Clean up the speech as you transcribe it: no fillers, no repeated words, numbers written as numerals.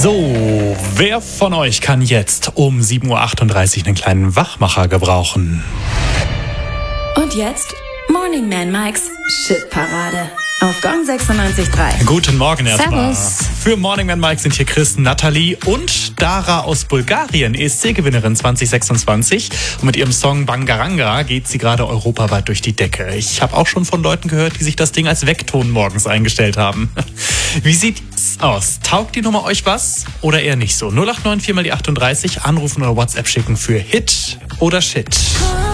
So, wer von euch kann jetzt um 7.38 Uhr einen kleinen Wachmacher gebrauchen? Und jetzt Morning Man Mikes Shitparade auf Gong 96.3. Guten Morgen erstmal. Servus. Für Morning Man Mike sind hier Chris, Nathalie und Dara aus Bulgarien, ESC-Gewinnerin 2026. Und mit ihrem Song Bangaranga geht sie gerade europaweit durch die Decke. Ich habe auch schon von Leuten gehört, die sich das Ding als Weckton morgens eingestellt haben. Wie sieht's aus? Taugt die Nummer euch was oder eher nicht so? 0894 mal die 38, anrufen oder WhatsApp schicken für Hit oder Shit.